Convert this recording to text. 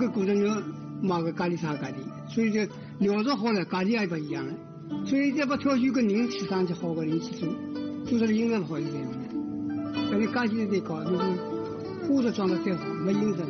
个过程要买个家里啥家里，所以就尿质好了，家里也不一样了。所以这把挑选个人气上去好个人气做，做出来音质不好是这样的。但是家里再高，就是货质装的再好，没音质。